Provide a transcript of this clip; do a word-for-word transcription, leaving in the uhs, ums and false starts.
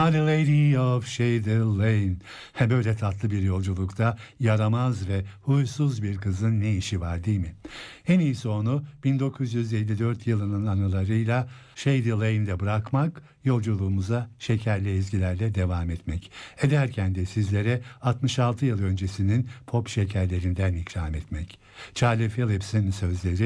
My Lady of Shady Lane. He, böyle tatlı bir yolculukta yaramaz ve huysuz bir kızın ne işi var, değil mi? En iyisi onu bin dokuz yüz elli dört yılının anılarıyla Shady Lane'de bırakmak, yolculuğumuza şekerli ezgilerle devam etmek. Ederken de sizlere altmış altı yıl öncesinin pop şekerlerinden ikram etmek. Charlie Phillips'in sözleri